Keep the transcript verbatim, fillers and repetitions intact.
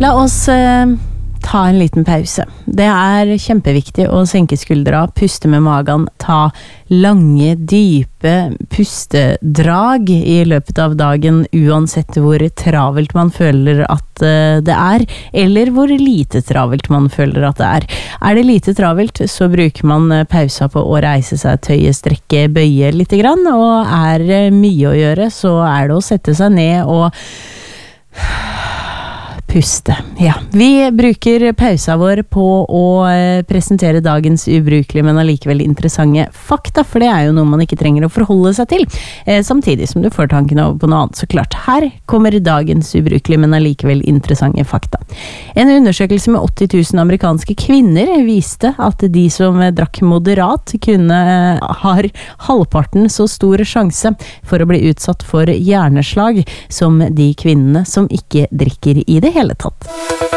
La oss eh, ta en liten pause. Det er kjempeviktig å senke skuldra, puste med magen, ta lange, dype pustedrag i løpet av dagen, uansett hvor travelt man føler at eh, det er, eller hvor lite travelt man føler at det er. Er det lite travelt, så bruker man pausa på å reise seg, tøye, strekke, bøye litt grann, og er det mye å gjøre, så er det å sette seg ned og puste. Ja, vi bruker pausa vår på å eh, presentere dagens ubrukelige, men allikevel interessante fakta, for det er jo noe man ikke trenger å forholde seg til, eh, samtidig som du får tankene over på noe annet, så klart. Her kommer dagens ubrukelige, men allikevel interessante fakta. En undersøkelse med åtti tusen amerikanske kvinner viste at de som drakk moderat kunne eh, har halvparten så stor sjanse for å bli utsatt for hjerneslag som de kvinnene som ikke drikker i det hele tatt.